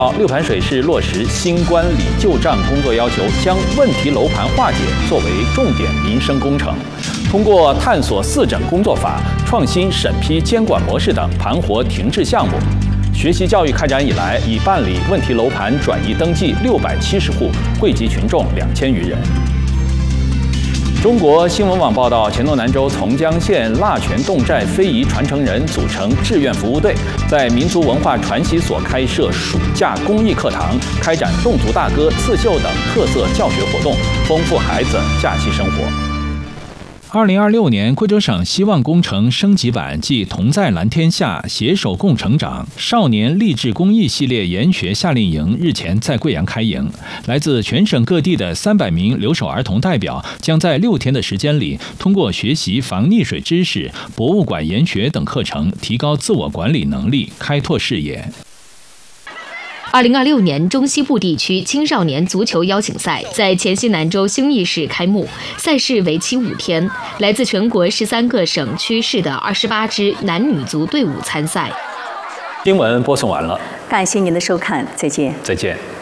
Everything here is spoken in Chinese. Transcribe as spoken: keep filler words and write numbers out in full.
六盘水市落实新管理旧账工作要求，将问题楼盘化解作为重点民生工程。通过探索四整工作法、创新审批监管模式等盘活停滞项目。学习教育开展以来，已办理问题楼盘转移登记六百七十户，惠及群众两千余人。中国新闻网报道，黔东南州从江县腊泉侗寨非遗传承人组成志愿服务队，在民族文化传习所开设暑假公益课堂，开展侗族大歌、刺绣等特色教学活动，丰富孩子假期生活。 二零二六年，贵州省希望工程升级版暨同在蓝天下携手共成长少年励志公益系列研学夏令营日前在贵阳开营。来自全省各地的三百名留守儿童代表，将在六天的时间里，通过学习防溺水知识、博物馆研学等课程，提高自我管理能力，开拓视野。 二零二六年中西部地区青少年足球邀请赛在黔西南州兴义市开幕，赛事为期五天，来自全国十三个省区市的二十八支男女足队伍参赛。 新闻播送完了， 感谢您的收看，再见。 再见。